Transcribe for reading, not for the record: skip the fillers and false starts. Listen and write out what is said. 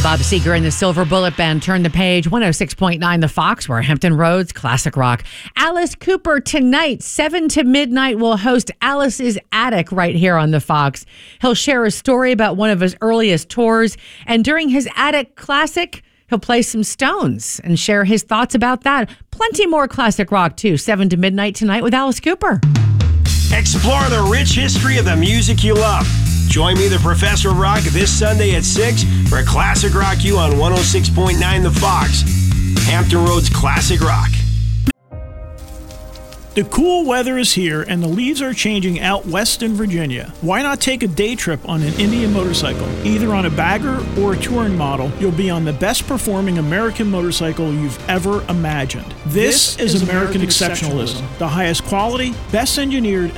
Bob Seger and the Silver Bullet Band turn the page. 106.9 The Fox, where Hampton Roads classic rock. Alice Cooper tonight, 7 to midnight, will host Alice's Attic right here on The Fox. He'll share a story about one of his earliest tours, and during his Attic Classic, he'll play some Stones and share his thoughts about that. Plenty more classic rock, too. 7 to midnight tonight with Alice Cooper. Explore the rich history of the music you love. Join me, the Professor of Rock, this Sunday at 6 for Classic Rock U on 106.9 The Fox. Hampton Roads Classic Rock. The cool weather is here and the leaves are changing out west in Virginia. Why not take a day trip on an Indian motorcycle? Either on a bagger or a touring model, you'll be on the best performing American motorcycle you've ever imagined. This is American exceptionalism. The highest quality, best engineered,